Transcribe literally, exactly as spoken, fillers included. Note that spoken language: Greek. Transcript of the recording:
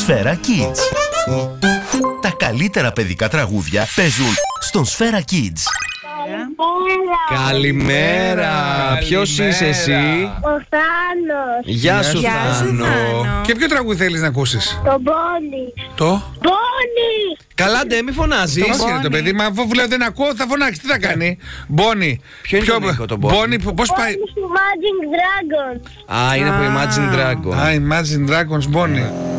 Σφαίρα Kids. Τα καλύτερα παιδικά τραγούδια παίζουν στον Σφαίρα Kids. Καλημέρα. Ποιος είσαι εσύ? Ο Θάνος. Γεια σου, Γεια σου, Θάνο. Θάνο. Και ποιο τραγούδι θέλεις να ακούσεις? Το Μπόνι. Το? Μπόνι. Καλά, ντε, μη φωνάζεις. Το μας είναι το παιδί, μα αφού λέω δεν ακούω θα φωνάξει, τι θα κάνει? Μπόνι. Ποιο είναι το Νίκο, το Μπόνι? Μπόνι, πώς πάει? Μπόνι του Magic Dragon. Α, είναι από Imagine Dragon. Α, Imagine Dragons Μπόνι.